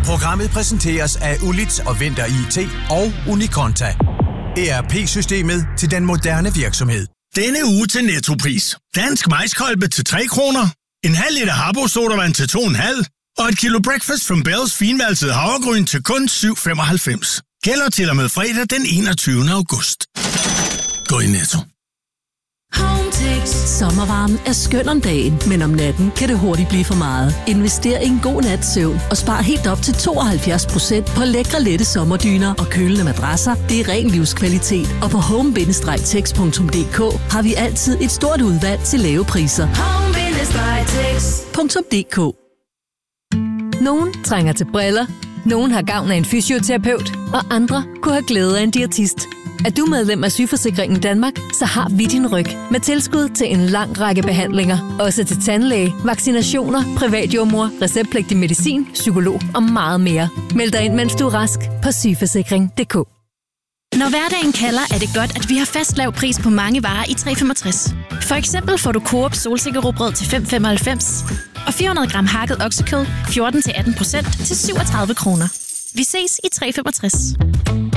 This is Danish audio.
Programmet præsenteres af Ulits og Vinter IT og Unikonta. ERP-systemet til den moderne virksomhed. Denne uge til Nettopris. Dansk maiskolbe til 3 kroner. En halv liter Harbo sodavand til 2,5. Og et kilo Breakfast from Bells finvalset havregryn til kun 7,95. Gælder til og med fredag den 21. august. Gå i Netto. Sommervarmen er skøn om dagen, men om natten kan det hurtigt blive for meget. Invester i en god nats søvn og spar helt op til 72% på lækre lette sommerdyner og kølende madrasser. Det er ren livskvalitet, og på home-tex.dk har vi altid et stort udvalg til lave priser. Home-tex.dk. Nogen trænger til briller, nogen har gavn af en fysioterapeut, og andre kunne have glæde af en diætist. Er du medlem af Sygeforsikringen Danmark, så har vi din ryg med tilskud til en lang række behandlinger. Også til tandlæge, vaccinationer, privatjordmor, receptpligtig medicin, psykolog og meget mere. Meld dig ind, mens du er rask på sygeforsikring.dk. Når hverdagen kalder, er det godt, at vi har fast lav pris på mange varer i 365. For eksempel får du Coop solsikkerrugbrød til 5,95 og 400 gram hakket oksekød 14-18% til 37 kroner. Vi ses i 365.